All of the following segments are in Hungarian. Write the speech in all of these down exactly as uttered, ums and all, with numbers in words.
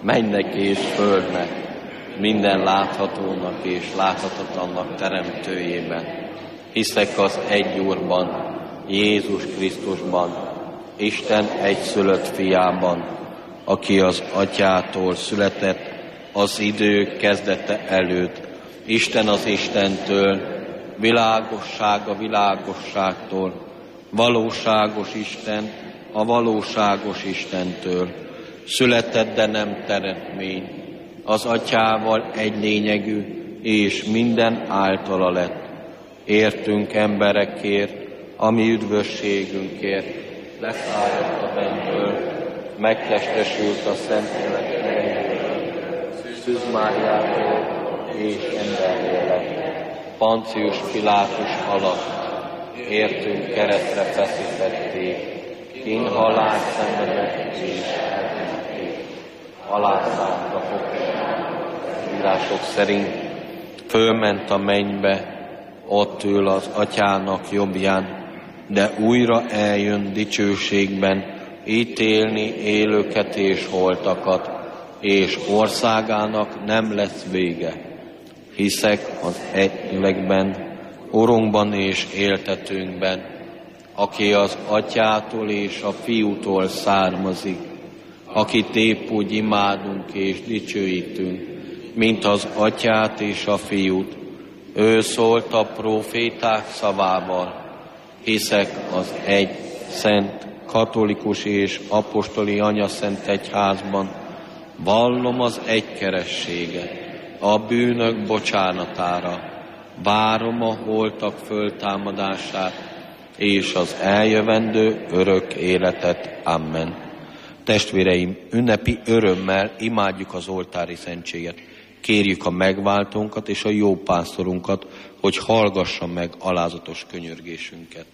mennek és földnek, minden láthatónak és láthatatlannak teremtőjében. Hiszek az egy Úrban, Jézus Krisztusban, Isten egyszülött fiában, aki az Atyától született az idők kezdete előtt, Isten az Istentől, világosság a világosságtól, valóságos Isten a valóságos Istentől, született, de nem teremtmény, az Atyával egy lényegű, és minden általa lett. Értünk emberekért, a mi üdvösségünkért, leszállott a mennyből, megtestesült a Szentlélek erejéből, Szűz Máriától és emberré lett. Pancius Pilátus alatt értünk keresztre feszítették, kínhalált szenvedett és eltűnték. Alászállt a fogság, írások szerint fölment a mennybe, ott ül az Atyának jobbján, de újra eljön dicsőségben ítélni élőket és holtakat, és országának nem lesz vége. Hiszek az egylegben, Urunkban és éltetőnkben, aki az Atyától és a Fiútól származik, akit épp úgy imádunk és dicsőítünk, mint az Atyát és a Fiút. Ő szólt a próféták szavával. Hiszek az egy szent, katolikus és apostoli anyaszent egyházban, vallom az egykerességet, a bűnök bocsánatára, várom a holtak föltámadását, és az eljövendő örök életet. Amen. Testvéreim, ünnepi örömmel imádjuk az oltári szentséget. Kérjük a megváltónkat és a jó pásztorunkat, hogy hallgassa meg alázatos könyörgésünket.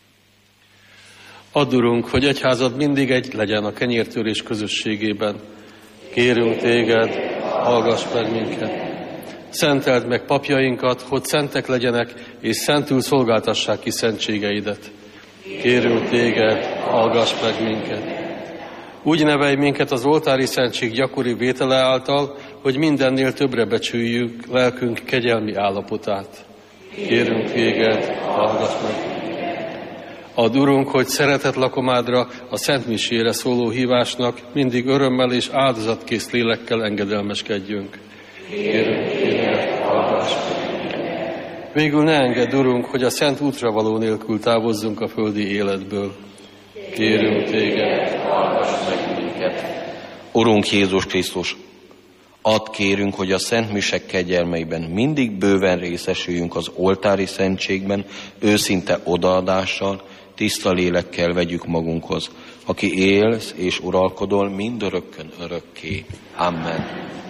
Add, Urunk, hogy egyházad mindig egy legyen a kenyértörés közösségében. Kérünk téged, hallgass meg minket. Szenteld meg papjainkat, hogy szentek legyenek, és szentül szolgáltassák ki szentségeidet. Kérünk téged, hallgass meg minket. Úgy nevelj minket az oltári szentség gyakori vétele által, hogy mindennél többre becsüljük lelkünk kegyelmi állapotát. Kérünk téged, hallgass meg. Add, Urunk, hogy szeretett lakomádra, a Szent Misére szóló hívásnak mindig örömmel és áldozatkész lélekkel engedelmeskedjünk. Kérünk téged, hallgass meg. Végül ne engedd, Urunk, hogy a szent útra való nélkül távozzunk a földi életből. Kérünk téged, hallgass meg minket. Urunk Jézus Krisztus, add, kérünk, hogy a szent misek kegyelmeiben mindig bőven részesüljünk az oltári szentségben, őszinte odaadással, tiszta lélekkel vegyük magunkhoz, aki élsz és uralkodol mindörökkön örökké. Amen.